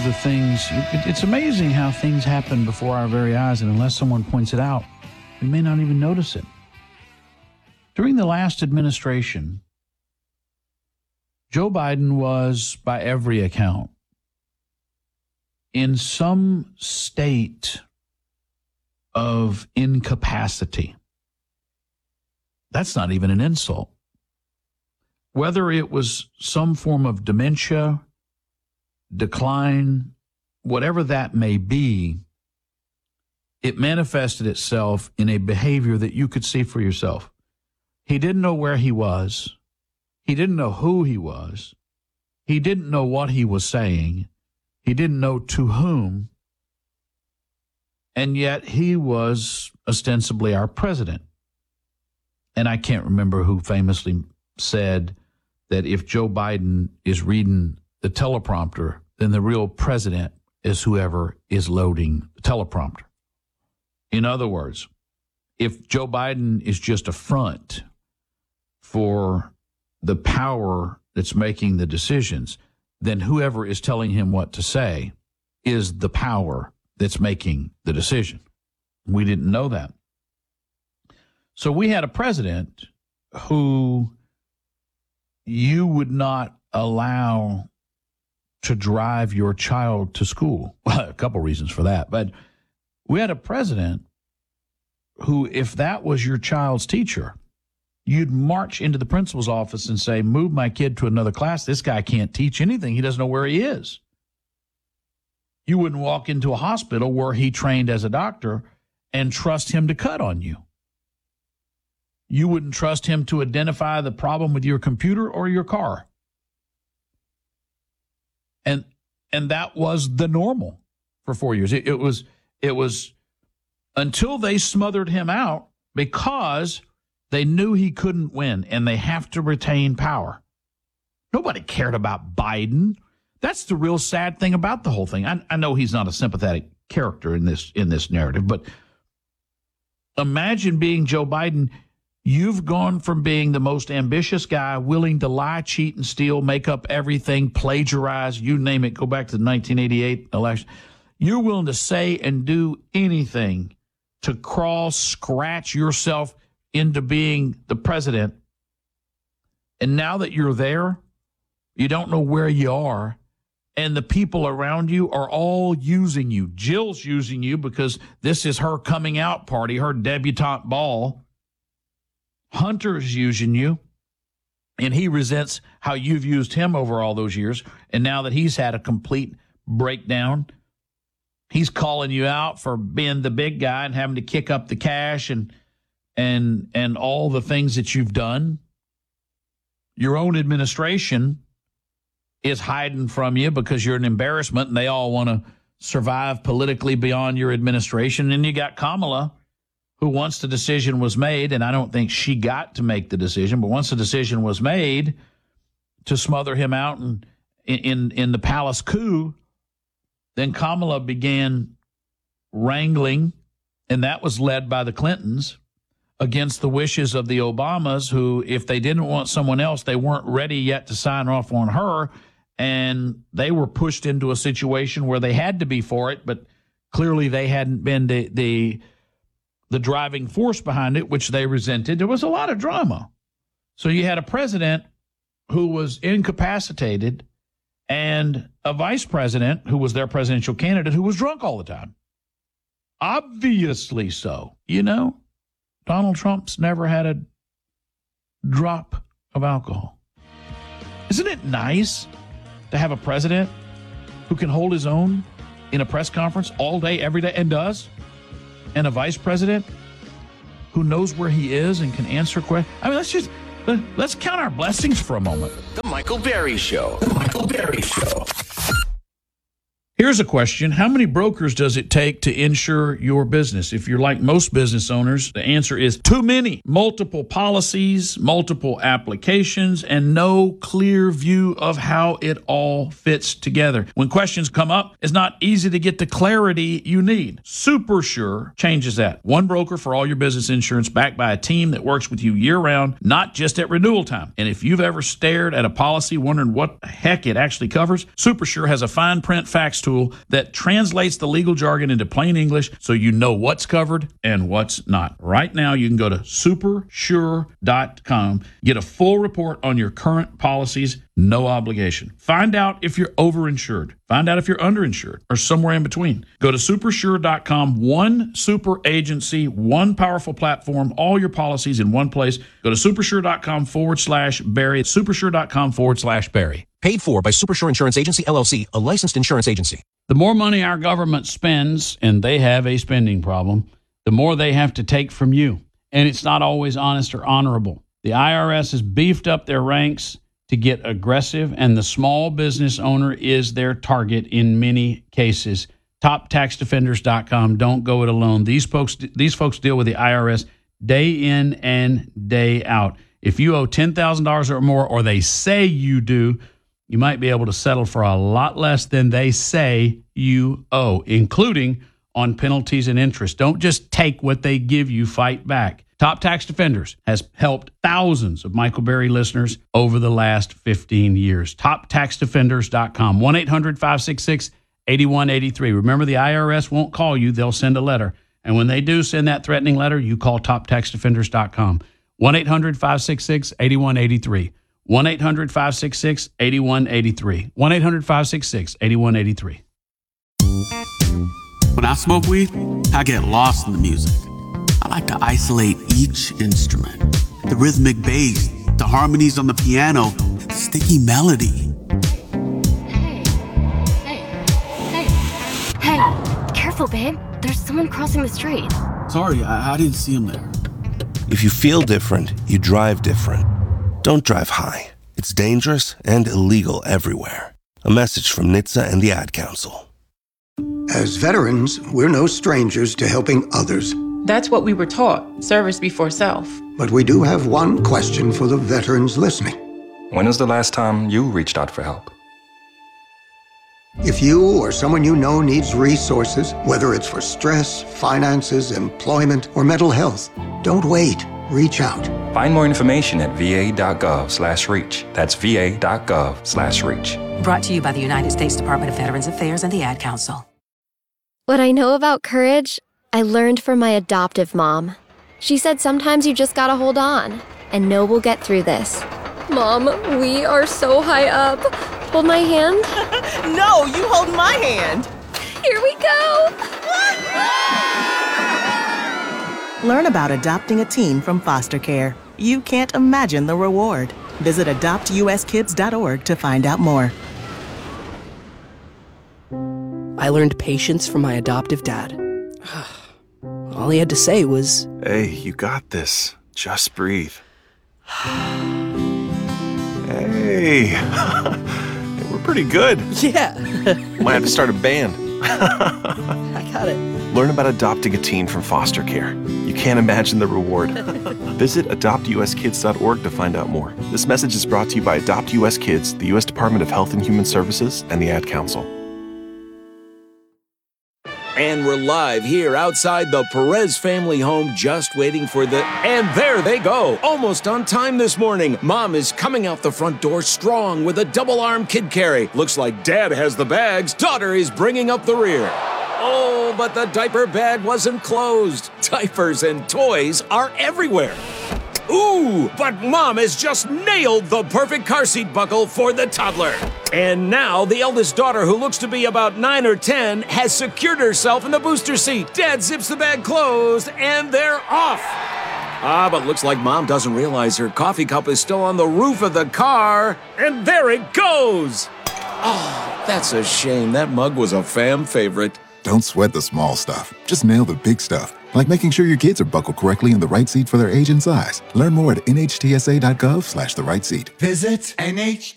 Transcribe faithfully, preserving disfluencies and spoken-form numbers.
the things, it, it's amazing how things happen before our very eyes, and unless someone points it out, we may not even notice it. During the last administration, Joe Biden was, by every account, in some state of incapacity. That's not even an insult. Whether it was some form of dementia, decline, whatever that may be, it manifested itself in a behavior that you could see for yourself. He didn't know where he was. He didn't know who he was. He didn't know what he was saying. He didn't know to whom. And yet he was ostensibly our president. And I can't remember who famously said that if Joe Biden is reading the teleprompter, then the real president is whoever is loading the teleprompter. In other words, if Joe Biden is just a front for the power that's making the decisions, then whoever is telling him what to say is the power that's making the decision. We didn't know that. So we had a president who you would not allow to drive your child to school. Well, a couple reasons for that. But we had a president who, if that was your child's teacher, you'd march into the principal's office and say, move my kid to another class. This guy can't teach anything. He doesn't know where he is. You wouldn't walk into a hospital where he trained as a doctor and trust him to cut on you. You wouldn't trust him to identify the problem with your computer or your car. And and that was the normal for four years. It, it was it was until they smothered him out because they knew he couldn't win and they have to retain power. Nobody cared about Biden. That's the real sad thing about the whole thing. I, I know he's not a sympathetic character in this in this narrative, but imagine being Joe Biden. You've gone from being the most ambitious guy, willing to lie, cheat, and steal, make up everything, plagiarize, you name it, go back to the nineteen eighty-eight election. You're willing to say and do anything to crawl, scratch yourself into being the president. And now that you're there, you don't know where you are, and the people around you are all using you. Jill's using you because this is her coming out party, her debutante ball. Hunter's using you, and he resents how you've used him over all those years. And now that he's had a complete breakdown, he's calling you out for being the big guy and having to kick up the cash and and and all the things that you've done. Your own administration is hiding from you because you're an embarrassment, and they all want to survive politically beyond your administration. And you got Kamala, who once the decision was made, and I don't think she got to make the decision, but once the decision was made to smother him out in, in, in the palace coup, then Kamala began wrangling, and that was led by the Clintons, against the wishes of the Obamas, who, if they didn't want someone else, they weren't ready yet to sign off on her, and they were pushed into a situation where they had to be for it, but clearly they hadn't been the the the driving force behind it, which they resented. There was a lot of drama. So you had a president who was incapacitated and a vice president who was their presidential candidate who was drunk all the time. Obviously so. You know, Donald Trump's never had a drop of alcohol. Isn't it nice to have a president who can hold his own in a press conference all day, every day, and does? And a vice president who knows where he is and can answer questions. I mean, let's just, let's count our blessings for a moment. The Michael Berry Show. The Michael Berry Show. Here's a question. How many brokers does it take to insure your business? If you're like most business owners, the answer is too many. Multiple policies, multiple applications, and no clear view of how it all fits together. When questions come up, it's not easy to get the clarity you need. SuperSure changes that. One broker for all your business insurance, backed by a team that works with you year-round, not just at renewal time. And if you've ever stared at a policy wondering what the heck it actually covers, SuperSure has a fine print fax tool tool that translates the legal jargon into plain English so you know what's covered and what's not. Right now, you can go to super sure dot com, get a full report on your current policies, no obligation. Find out if you're overinsured. Find out if you're underinsured or somewhere in between. Go to super sure dot com, one super agency, one powerful platform, all your policies in one place. Go to super sure dot com forward slash Barry. super sure dot com forward slash Barry. Paid for by Supersure Insurance Agency, L L C, a licensed insurance agency. The more money our government spends, and they have a spending problem, the more they have to take from you. And it's not always honest or honorable. The I R S has beefed up their ranks to get aggressive, and the small business owner is their target in many cases. top tax defenders dot com. Don't go it alone. These folks, these folks deal with the I R S day in and day out. If you owe ten thousand dollars or more, or they say you do, you might be able to settle for a lot less than they say you owe, including on penalties and interest. Don't just take what they give you, fight back. Top Tax Defenders has helped thousands of Michael Berry listeners over the last fifteen years. top tax defenders dot com, one eight hundred five six six eight one eight three. Remember, the I R S won't call you. They'll send a letter. And when they do send that threatening letter, you call top tax defenders dot com, one eight hundred five six six eight one eight three. one eight hundred five six six eight one eight three. one eight hundred five six six eight one eight three. When I smoke weed, I get lost in the music. I like to isolate each instrument. The rhythmic bass, the harmonies on the piano, the sticky melody. Hey, hey, hey, hey, careful, babe. There's someone crossing the street. Sorry, I, I didn't see him there. If you feel different, you drive different. Don't drive high. It's dangerous and illegal everywhere. A message from N H T S A and the Ad Council. As veterans, we're no strangers to helping others. That's what we were taught, service before self. But we do have one question for the veterans listening. When was the last time you reached out for help? If you or someone you know needs resources, whether it's for stress, finances, employment, or mental health, don't wait. Reach out. Find more information at va.gov slash reach. That's va.gov slash reach. Brought to you by the United States Department of Veterans Affairs and the Ad Council. What I know about courage, I learned from my adoptive mom. She said sometimes you just gotta hold on and know we'll get through this. Mom, we are so high up. Hold my hand. No, you hold my hand. Here we go. Learn about adopting a teen from foster care. You can't imagine the reward. Visit adopt u s kids dot org to find out more. I learned patience from my adoptive dad. All he had to say was, "Hey, you got this. Just breathe." Hey, we're pretty good. Yeah. Might have to start a band. I got it. Learn about adopting a teen from foster care. You can't imagine the reward. Visit adopt u s kids dot org to find out more. This message is brought to you by Adopt U S Kids, the U S Department of Health and Human Services, and the Ad Council. And we're live here outside the Perez family home, just waiting for the... And there they go, almost on time this morning. Mom is coming out the front door strong with a double-arm kid carry. Looks like Dad has the bags. Daughter is bringing up the rear. Oh, but the diaper bag wasn't closed. Diapers and toys are everywhere. Ooh, but Mom has just nailed the perfect car seat buckle for the toddler. And now the eldest daughter, who looks to be about nine or ten, has secured herself in the booster seat. Dad zips the bag closed, and they're off. Ah, but looks like Mom doesn't realize her coffee cup is still on the roof of the car. And there it goes. Oh, that's a shame. That mug was a fam favorite. Don't sweat the small stuff. Just nail the big stuff. Like making sure your kids are buckled correctly in the right seat for their age and size. Learn more at N H T S A dot gov slash the right seat. Visit N H